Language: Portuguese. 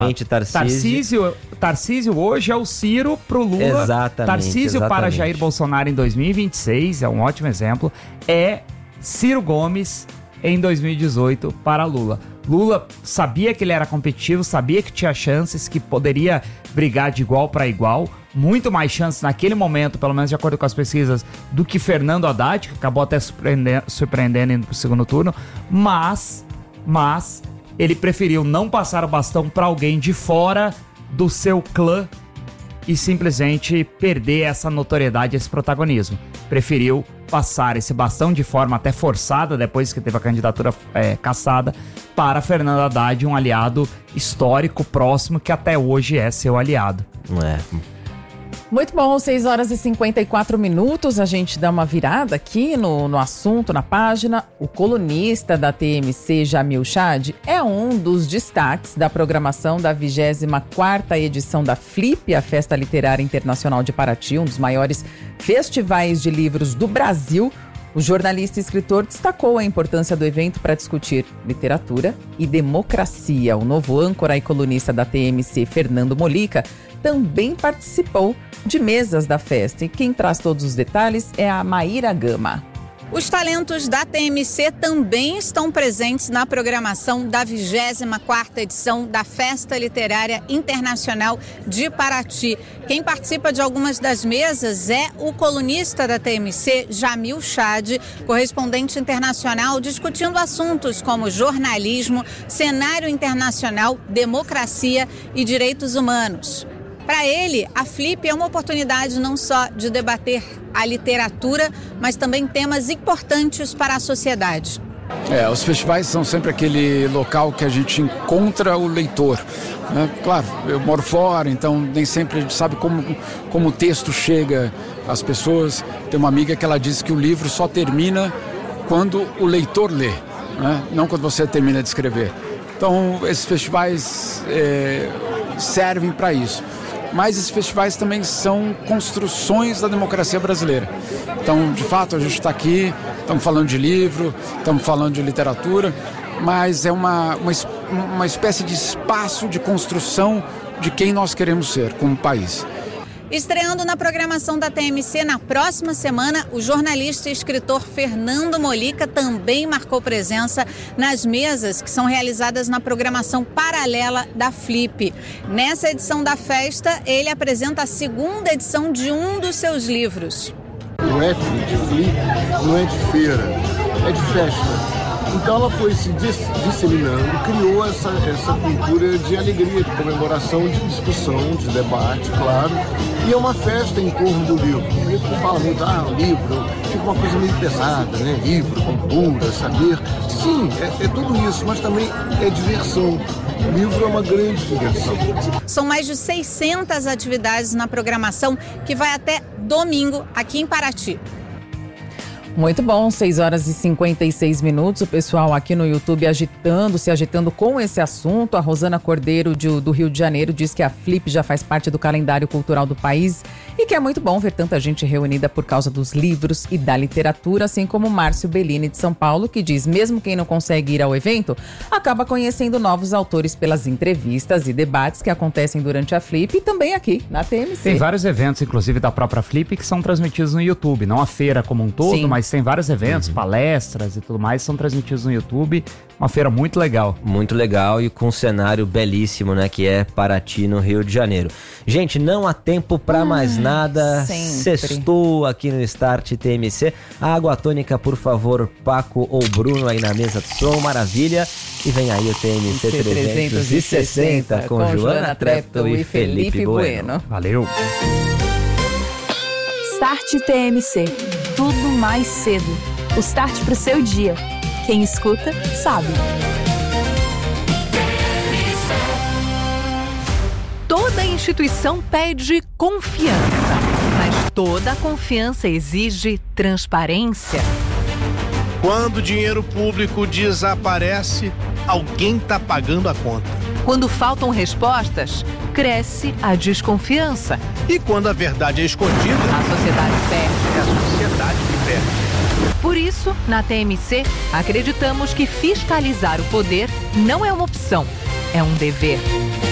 Tarcísio hoje é o Ciro pro Lula. Exatamente. Tarcísio para Jair Bolsonaro em 2026, é um ótimo exemplo. É Ciro Gomes em 2018 para Lula. Lula sabia que ele era competitivo, sabia que tinha chances, que poderia brigar de igual para igual. Muito mais chances naquele momento, pelo menos de acordo com as pesquisas, do que Fernando Haddad, que acabou até surpreendendo indo pro segundo turno. Mas ele preferiu não passar o bastão para alguém de fora do seu clã e simplesmente perder essa notoriedade, esse protagonismo. Preferiu passar esse bastão de forma até forçada, depois que teve a candidatura cassada, para Fernando Haddad, um aliado histórico próximo que até hoje é seu aliado. Muito bom, 6h54, a gente dá uma virada aqui no assunto, na página. O colunista da TMC, Jamil Chad, é um dos destaques da programação da 24ª edição da Flip, a Festa Literária Internacional de Paraty, um dos maiores festivais de livros do Brasil. O jornalista e escritor destacou a importância do evento para discutir literatura e democracia. O novo âncora e colunista da TMC, Fernando Molica, também participou de mesas da festa. E quem traz todos os detalhes é a Maíra Gama. Os talentos da TMC também estão presentes na programação da 24ª edição da Festa Literária Internacional de Paraty. Quem participa de algumas das mesas é o colunista da TMC, Jamil Chad, correspondente internacional, discutindo assuntos como jornalismo, cenário internacional, democracia e direitos humanos. Para ele, a Flip é uma oportunidade não só de debater a literatura, mas também temas importantes para a sociedade. Os festivais são sempre aquele local que a gente encontra o leitor, né? Claro, eu moro fora, então nem sempre a gente sabe como o texto chega às pessoas. Tem uma amiga que ela diz que o livro só termina quando o leitor lê, né? Não quando você termina de escrever. Então, esses festivais servem para isso. Mas esses festivais também são construções da democracia brasileira. Então, de fato, a gente está aqui, estamos falando de livro, estamos falando de literatura, mas é uma espécie de espaço de construção de quem nós queremos ser como país. Estreando na programação da TMC na próxima semana, o jornalista e escritor Fernando Molica também marcou presença nas mesas que são realizadas na programação paralela da Flip. Nessa edição da festa, ele apresenta a segunda edição de um dos seus livros. O F de Flip não é de feira, é de festa. Então ela foi se disseminando, criou essa cultura de alegria, de comemoração, de discussão, de debate, claro. E é uma festa em torno do livro. O livro fala muito, livro, fica uma coisa meio pesada, né? Livro, cultura, saber. Sim, é tudo isso, mas também é diversão. O livro é uma grande diversão. São mais de 600 atividades na programação que vai até domingo aqui em Paraty. Muito bom, 6h56, o pessoal aqui no YouTube se agitando com esse assunto. A Rosana Cordeiro do Rio de Janeiro diz que a Flip já faz parte do calendário cultural do país e que é muito bom ver tanta gente reunida por causa dos livros e da literatura, assim como o Márcio Bellini de São Paulo, que diz, mesmo quem não consegue ir ao evento, acaba conhecendo novos autores pelas entrevistas e debates que acontecem durante a Flip e também aqui na TMC. Tem vários eventos, inclusive da própria Flip, que são transmitidos no YouTube, não a feira como um todo, sim, mas tem vários eventos, palestras e tudo mais, são transmitidos no YouTube. Uma feira muito legal. Muito legal e com um cenário belíssimo, né? Que é Paraty, no Rio de Janeiro. Gente, não há tempo pra mais nada. Sextou aqui no Start TMC. A água tônica, por favor, Paco ou Bruno aí na mesa de som. Maravilha. E vem aí o TMC 360 com Joana Treptow e Felipe Bueno. Valeu. Start TMC. Tudo mais cedo. O start pro seu dia. Quem escuta, sabe. Toda instituição pede confiança, mas toda confiança exige transparência. Quando o dinheiro público desaparece, alguém está pagando a conta. Quando faltam respostas, cresce a desconfiança. E quando a verdade é escondida, a sociedade perde. É a sociedade que perde. Por isso, na TMC, acreditamos que fiscalizar o poder não é uma opção, é um dever.